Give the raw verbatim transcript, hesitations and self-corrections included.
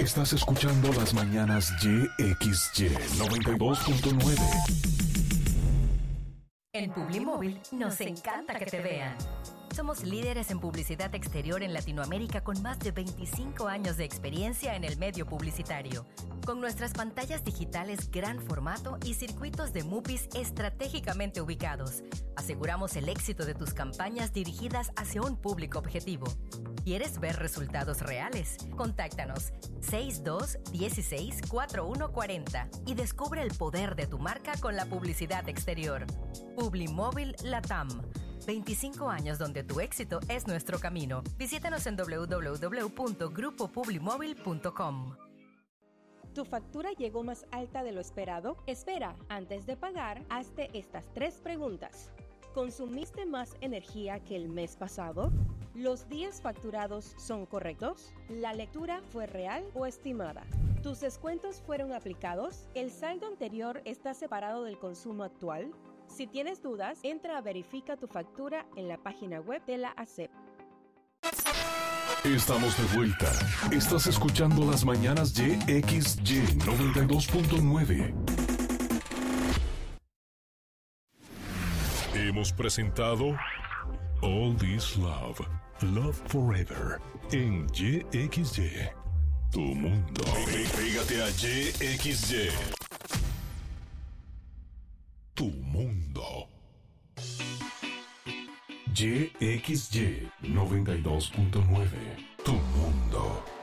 Estás escuchando las mañanas Y X Y noventa y dos punto nueve. En Publimóvil nos encanta que te vean. Somos líderes en publicidad exterior en Latinoamérica con más de veinticinco años de experiencia en el medio publicitario. Con nuestras pantallas digitales gran formato y circuitos de MUPIs estratégicamente ubicados, aseguramos el éxito de tus campañas dirigidas hacia un público objetivo. ¿Quieres ver resultados reales? Contáctanos seis dos uno seis cuatro uno cuatro cero y descubre el poder de tu marca con la publicidad exterior. Publimóvil Latam. veinticinco años donde tu éxito es nuestro camino. Visítanos en doble u doble u doble u punto grupo publimóvil punto com. ¿Tu factura llegó más alta de lo esperado? Espera, antes de pagar, hazte estas tres preguntas. ¿Consumiste más energía que el mes pasado? ¿Los días facturados son correctos? ¿La lectura fue real o estimada? ¿Tus descuentos fueron aplicados? ¿El saldo anterior está separado del consumo actual? Si tienes dudas, entra a Verifica tu factura en la página web de la A C E P. Estamos de vuelta. Estás escuchando las mañanas Y X Y noventa y dos punto nueve. Hemos presentado All This Love, Love Forever en Y X Y. Tu mundo. Pégate a Y X Y. Tu mundo. Y X Y noventa y dos punto nueve. Tu mundo.